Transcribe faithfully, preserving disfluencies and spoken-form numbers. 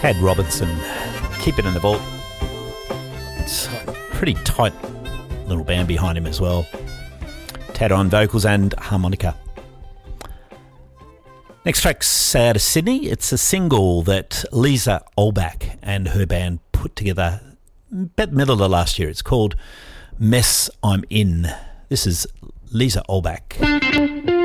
Tad Robinson, Keep It in the Vault. It's a pretty tight little band behind him as well. Tad on vocals and harmonica. Next track's out of Sydney. It's a single that Lisa Olbach and her band put together about middle of last year. It's called Mess I'm In. This is Lisa Olbach.